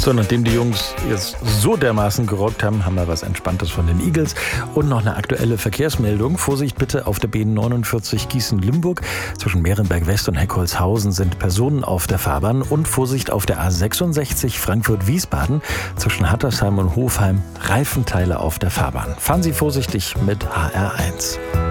So, nachdem die Jungs jetzt so dermaßen gerockt haben, haben wir was Entspanntes von den Eagles und noch eine aktuelle Verkehrsmeldung. Vorsicht bitte auf der B49 Gießen-Limburg. Zwischen Mehrenberg West und Heckholzhausen sind Personen auf der Fahrbahn und Vorsicht auf der A66 Frankfurt-Wiesbaden. Zwischen Hattersheim und Hofheim Reifenteile auf der Fahrbahn. Fahren Sie vorsichtig mit HR1.